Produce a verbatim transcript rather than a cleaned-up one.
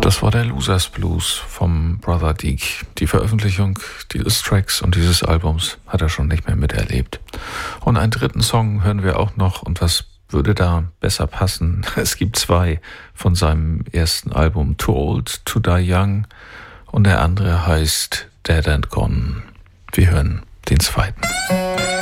Das war der Losers Blues vom Brother Deke. Die Veröffentlichung dieses Tracks und dieses Albums hat er schon nicht mehr miterlebt. Und einen dritten Song hören wir auch noch. Und was würde da besser passen? Es gibt zwei von seinem ersten Album, Too Old to Die Young. Und der andere heißt Dead and Gone. Wir hören den zweiten.